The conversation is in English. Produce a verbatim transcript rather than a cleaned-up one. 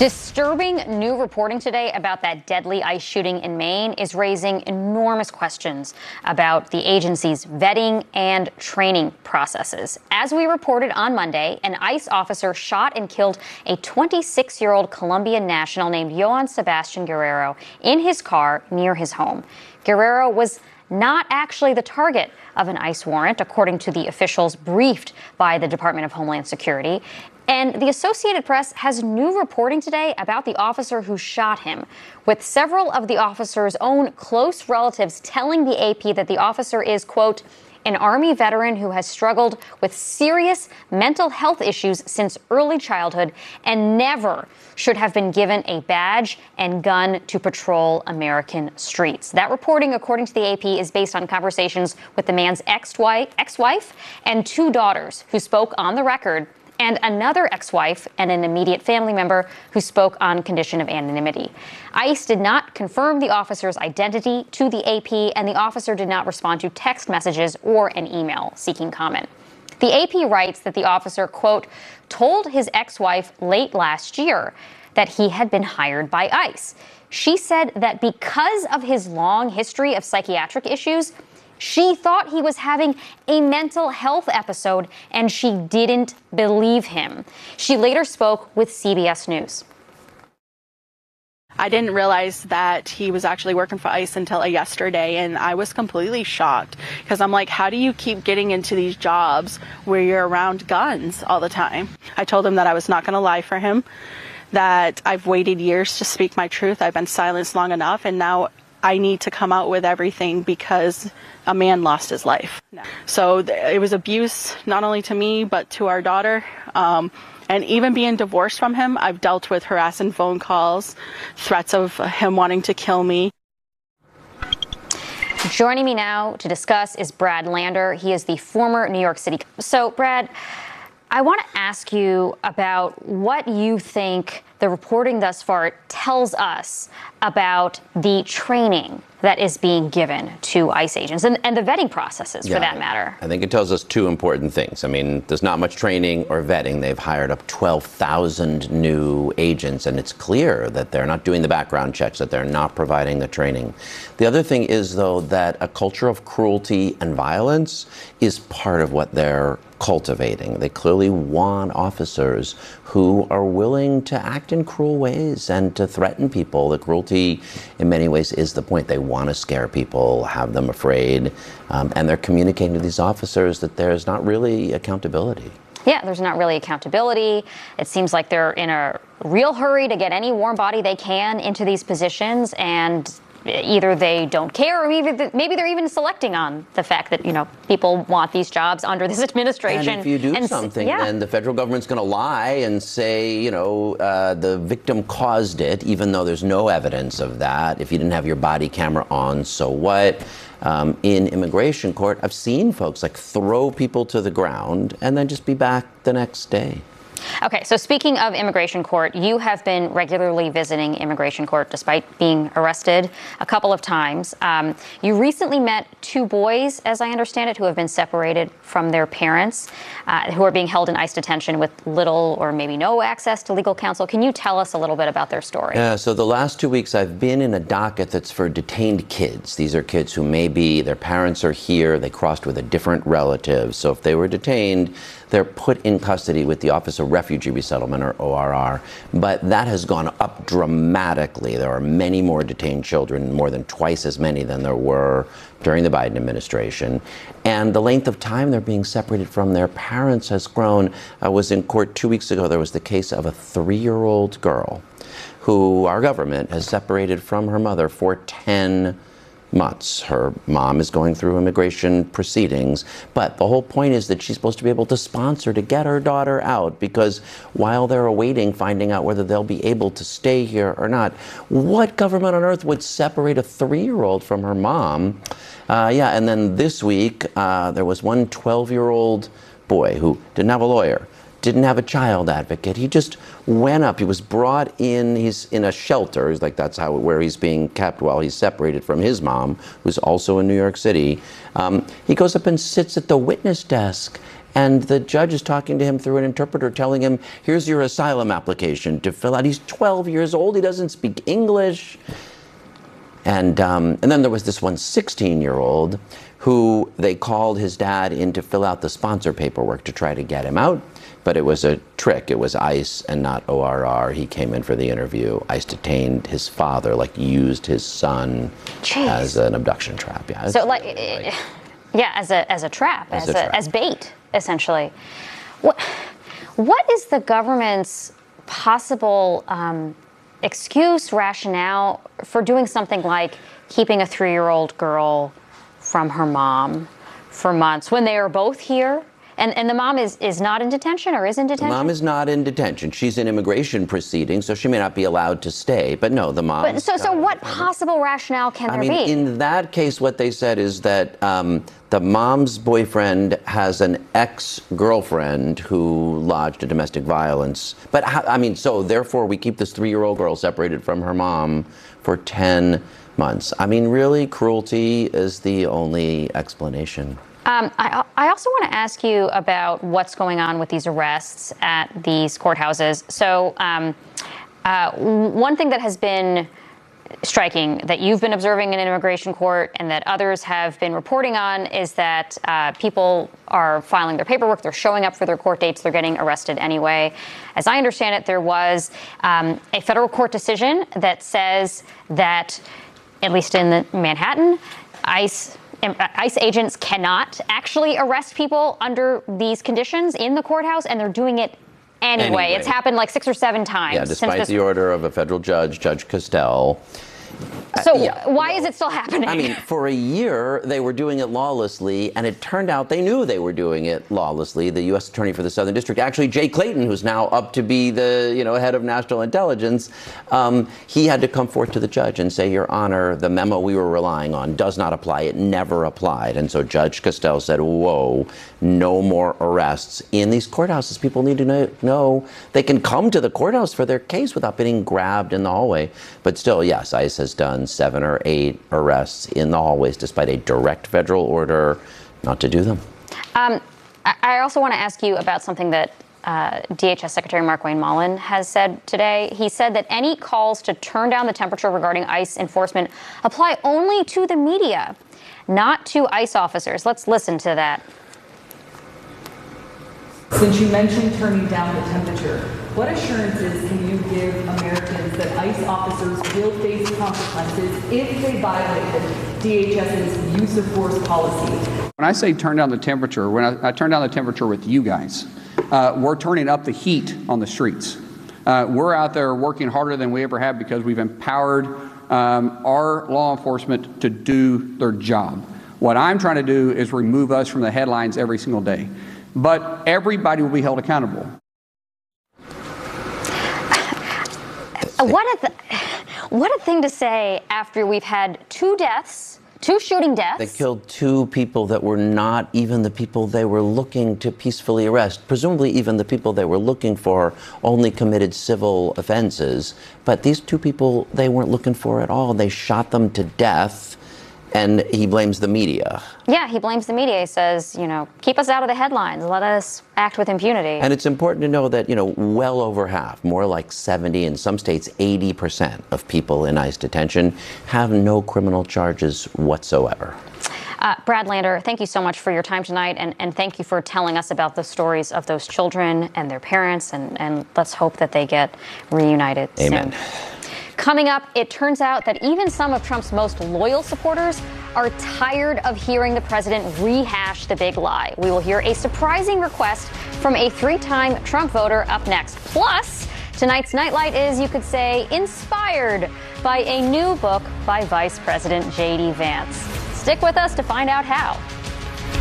Disturbing new reporting today about that deadly ICE shooting in Maine is raising enormous questions about the agency's vetting and training processes. As we reported on Monday, an ICE officer shot and killed a twenty-six-year-old Colombian national named Johann Sebastian Guerrero in his car near his home. Guerrero was not actually the target of an ICE warrant, according to the officials briefed by the Department of Homeland Security. And the Associated Press has new reporting today about the officer who shot him, with several of the officer's own close relatives telling the A P that the officer is, quote, an Army veteran who has struggled with serious mental health issues since early childhood and never should have been given a badge and gun to patrol American streets. That reporting, according to the A P, is based on conversations with the man's ex-wife, ex-wife and two daughters who spoke on the record, and another ex-wife and an immediate family member who spoke on condition of anonymity. ICE did not confirm the officer's identity to the A P, and the officer did not respond to text messages or an email seeking comment. The A P writes that the officer, quote, told his ex-wife late last year that he had been hired by ICE. She said that because of his long history of psychiatric issues, she thought he was having a mental health episode, and she didn't believe him. She later spoke with C B S News. I didn't realize that he was actually working for ICE until yesterday, and I was completely shocked because I'm like, how do you keep getting into these jobs where you're around guns all the time? I told him that I was not going to lie for him, that I've waited years to speak my truth. I've been silenced long enough, and now I need to come out with everything because a man lost his life. So th- it was abuse, not only to me, but to our daughter. Um, and even being divorced from him, I've dealt with harassing phone calls, threats of him wanting to kill me. Joining me now to discuss is Brad Lander. He is the former New York City. So, Brad, I want to ask you about what you think the reporting thus far tells us about the training that is being given to ICE agents and, and the vetting processes, yeah, for that matter. I think it tells us two important things. I mean, there's not much training or vetting. They've hired up twelve thousand new agents, and it's clear that they're not doing the background checks, that they're not providing the training. The other thing is, though, that a culture of cruelty and violence is part of what they're cultivating. They clearly want officers who are willing to act in cruel ways and to threaten people. The cruelty, in many ways, is the point. They want to scare people, have them afraid, um, and they're communicating to these officers that there's not really accountability. Yeah, there's not really accountability. It seems like they're in a real hurry to get any warm body they can into these positions, and either they don't care, or maybe maybe they're even selecting on the fact that, you know, people want these jobs under this administration. And if you do and, something, yeah. then the federal government's going to lie and say, you know, uh, the victim caused it, even though there's no evidence of that. If you didn't have your body camera on, so what? Um, in immigration court, I've seen folks like throw people to the ground and then just be back the next day. Okay, so speaking of immigration court, you have been regularly visiting immigration court despite being arrested a couple of times. Um, you recently met two boys, as I understand it, who have been separated from their parents, uh, who are being held in ICE detention with little or maybe no access to legal counsel. Can you tell us a little bit about their story? Yeah, so the last two weeks I've been in a docket that's for detained kids. These are kids who maybe their parents are here, they crossed with a different relative. So if they were detained, they're put in custody with the Office of Refugee Resettlement, or O R R, but that has gone up dramatically. There are many more detained children, more than twice as many than there were during the Biden administration. And the length of time they're being separated from their parents has grown. I was in court two weeks ago. There was the case of a three-year-old girl who our government has separated from her mother for ten months. Her mom is going through immigration proceedings, but the whole point is that she's supposed to be able to sponsor to get her daughter out, because while they're awaiting finding out whether they'll be able to stay here or not, what government on earth would separate a three-year-old from her mom? Uh, yeah, and then this week, uh, there was one twelve-year-old boy who didn't have a lawyer, didn't have a child advocate. He just went up. He was brought in. He's in a shelter. He's like, that's how where he's being kept while he's separated from his mom, who's also in New York City. Um, he goes up and sits at the witness desk And the judge is talking to him through an interpreter, telling him, here's your asylum application to fill out. He's twelve years old. He doesn't speak English. And, um, and then there was this one sixteen-year-old who they called his dad in to fill out the sponsor paperwork to try to get him out. But it was a trick. It was ICE and not O R R. He came in for the interview. ICE detained his father, like used his son Jeez. as an abduction trap. Yeah. So like, like, yeah, as a as a trap, as, as, a a, trap. as bait, essentially. What what is the government's possible um, excuse, rationale for doing something like keeping a three-year-old girl from her mom for months when they are both here? And, and the mom is, is not in detention or is in detention? The mom is not in detention. She's in immigration proceedings, so she may not be allowed to stay. But no, the mom. But so, so what possible rationale can I there mean, be? in that case, what they said is that um, the mom's boyfriend has an ex-girlfriend who lodged a domestic violence. But how, I mean, so therefore, we keep this three-year-old girl separated from her mom for ten months. I mean, really, cruelty is the only explanation. Um, I, I also want to ask you about what's going on with these arrests at these courthouses. So um, uh, one thing that has been striking that you've been observing in an immigration court and that others have been reporting on is that uh, people are filing their paperwork, they're showing up for their court dates, they're getting arrested anyway. As I understand it, there was um, a federal court decision that says that, at least in the Manhattan, ICE ICE agents cannot actually arrest people under these conditions in the courthouse, and they're doing it anyway. Anyway. It's happened like six or seven times. Yeah, despite since this... the order of a federal judge, Judge Castell. So Uh, yeah. why is it still happening? I mean, for a year, they were doing it lawlessly, and it turned out they knew they were doing it lawlessly. The U S Attorney for the Southern District, actually Jay Clayton, who's now up to be the you know head of national intelligence, um, he had to come forth to the judge and say, Your Honor, the memo we were relying on does not apply. It never applied. And so Judge Castell said, whoa, no more arrests. In these courthouses, people need to know, know they can come to the courthouse for their case without being grabbed in the hallway. But still, yes, ICE has done seven or eight arrests in the hallways despite a direct federal order not to do them. Um, I also want to ask you about something that uh, D H S Secretary Mark Wayne Mullen has said today. He said that any calls to turn down the temperature regarding ICE enforcement apply only to the media, not to ICE officers. Let's listen to that. Since you mentioned turning down the temperature, what assurances can you give Americans that ICE officers will face consequences if they violate D H S's use of force policy? When I say turn down the temperature, when I, I turn down the temperature with you guys, uh, we're turning up the heat on the streets. Uh, we're out there working harder than we ever have because we've empowered um, our law enforcement to do their job. What I'm trying to do is remove us from the headlines every single day. But everybody will be held accountable. What a, th- what a thing to say after we've had two deaths, two shooting deaths. They killed two people that were not even the people they were looking to peacefully arrest. Presumably even the people they were looking for only committed civil offenses. But these two people they weren't looking for at all. They shot them to death. And he blames the media. Yeah, he blames the media. He says, you know, keep us out of the headlines. Let us act with impunity. And it's important to know that, you know, well over half, more like seventy, in some states eighty percent of people in ICE detention have no criminal charges whatsoever. Uh, Brad Lander, thank you so much for your time tonight, and, and thank you for telling us about the stories of those children and their parents, and, and let's hope that they get reunited Amen. soon. Coming up, it turns out that even some of Trump's most loyal supporters are tired of hearing the president rehash the big lie. We will hear a surprising request from a three-time Trump voter up next. Plus, tonight's Nightlight is, you could say, inspired by a new book by Vice President J D Vance. Stick with us to find out how.